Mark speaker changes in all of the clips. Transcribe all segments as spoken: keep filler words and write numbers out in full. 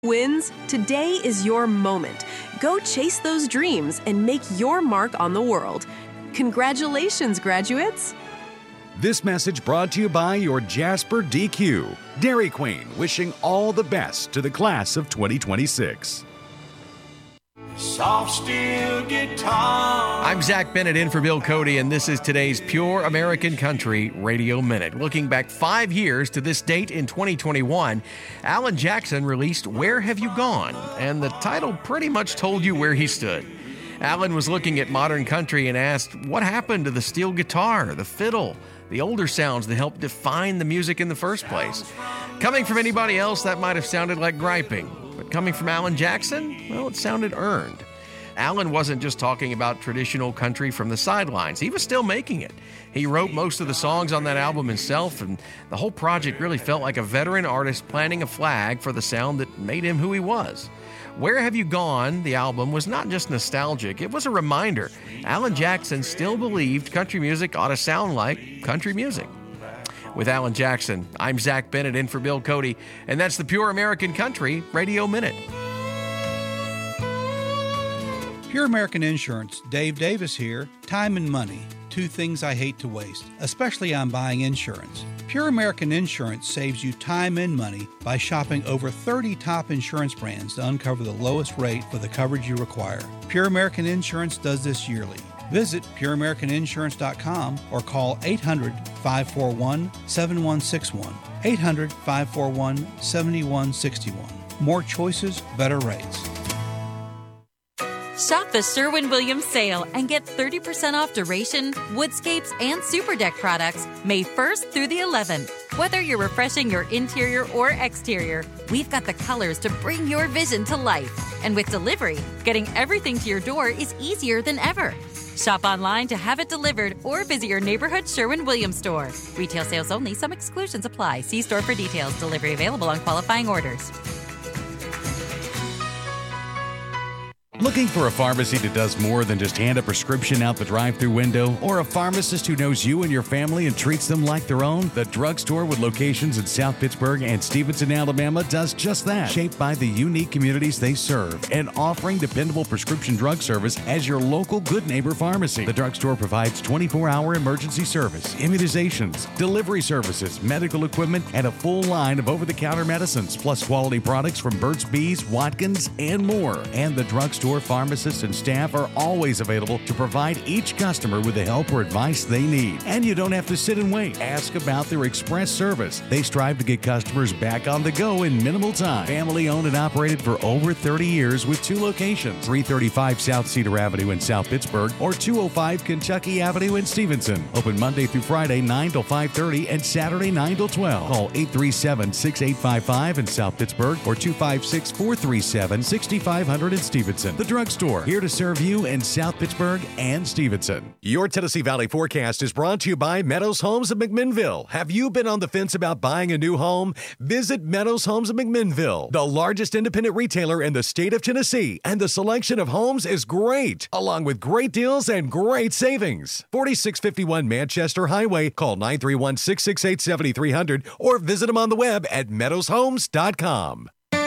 Speaker 1: Wins, today is your moment. Go chase those dreams and make your mark on the world. Congratulations, graduates.
Speaker 2: This message brought to you by your Jasper D Q. Dairy Queen, wishing all the best to the class of twenty twenty-six.
Speaker 3: Soft steel guitar.
Speaker 4: I'm Zach Bennett in for Bill Cody, and this is today's Pure American Country Radio Minute. Looking back five years to this date in twenty twenty-one, Alan Jackson released Where Have You Gone? And the title pretty much told you where he stood. Alan was looking at modern country and asked, what happened to the steel guitar, the fiddle, the older sounds that helped define the music in the first place? Coming from anybody else, that might have sounded like griping. But coming from Alan Jackson, well, it sounded earned. Alan wasn't just talking about traditional country from the sidelines. He was still making it. He wrote most of the songs on that album himself, and the whole project really felt like a veteran artist planting a flag for the sound that made him who he was. Where Have You Gone, the album, was not just nostalgic. It was a reminder. Alan Jackson still believed country music ought to sound like country music. With Alan Jackson, I'm Zach Bennett in for Bill Cody, and that's the Pure American Country Radio Minute.
Speaker 5: Pure American Insurance, Dave Davis here. Time and money, two things I hate to waste, especially on buying insurance. Pure American Insurance saves you time and money by shopping over thirty top insurance brands to uncover the lowest rate for the coverage you require. Pure American Insurance does this yearly. Visit pure american insurance dot com or call eight hundred, five four one, seven one six one. eight hundred, five four one, seven one six one. More choices, better rates.
Speaker 6: Shop the Sherwin-Williams sale and get thirty percent off Duration, Woodscapes, and Super Deck products May first through the eleventh. Whether you're refreshing your interior or exterior, we've got the colors to bring your vision to life. And with delivery, getting everything to your door is easier than ever. Shop online to have it delivered or visit your neighborhood Sherwin-Williams store. Retail sales only. Some exclusions apply. See store for details. Delivery available on qualifying orders.
Speaker 2: Looking for a pharmacy that does more than just hand a prescription out the drive-thru window, or a pharmacist who knows you and your family and treats them like their own? The drugstore with locations in South Pittsburgh and Stevenson, Alabama does just that. Shaped by the unique communities they serve and offering dependable prescription drug service as your local good neighbor pharmacy. The drugstore provides twenty-four hour emergency service, immunizations, delivery services, medical equipment, and a full line of over-the-counter medicines, plus quality products from Burt's Bees, Watkins, and more. And the drugstore pharmacists and staff are always available to provide each customer with the help or advice they need. And you don't have to sit and wait. Ask about their express service. They strive to get customers back on the go in minimal time. Family owned and operated for over thirty years with two locations, three thirty-five South Cedar Avenue in South Pittsburgh or two oh five Kentucky Avenue in Stevenson. Open Monday through Friday nine till five thirty and Saturday nine till twelve. Call eight three seven, six eight five five in South Pittsburgh or two five six, four three seven, six five zero zero in Stevenson. The drugstore, here to serve you in South Pittsburgh and Stevenson. Your Tennessee Valley forecast is brought to you by Meadows Homes of McMinnville. Have you been on the fence about buying a new home? Visit Meadows Homes of McMinnville, the largest independent retailer in the state of Tennessee, and the selection of homes is great, along with great deals and great savings. forty-six fifty-one Manchester Highway. Call nine three one, six six eight, seven three zero zero or visit them on the web at meadows homes dot com.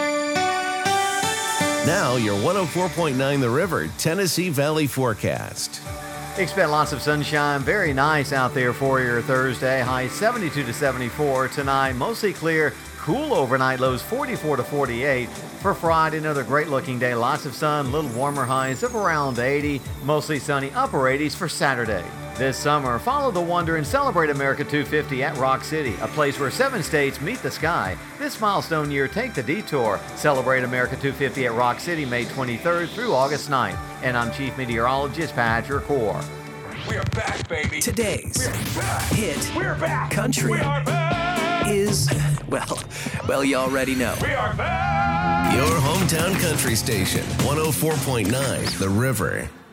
Speaker 7: Now, your one oh four point nine The River Tennessee Valley forecast.
Speaker 8: Expect lots of sunshine. Very nice out there for your Thursday. High seventy-two to seventy-four tonight. Mostly clear. Cool overnight. Lows forty-four to forty-eight. For Friday, another great looking day. Lots of sun. Little warmer highs of around eighty. Mostly sunny. Upper eighties for Saturday. This summer, follow the wonder and celebrate America two fifty at Rock City, a place where seven states meet the sky. This milestone year, take the detour. Celebrate America two fifty at Rock City May twenty-third through August ninth. And I'm Chief Meteorologist Patrick Core.
Speaker 3: We are back, baby.
Speaker 9: Today's
Speaker 3: We're back.
Speaker 9: hit
Speaker 3: We're back.
Speaker 9: country
Speaker 3: We are back.
Speaker 9: is, well, well, you already know.
Speaker 3: We are back.
Speaker 7: Your hometown country station, one oh four point nine The River.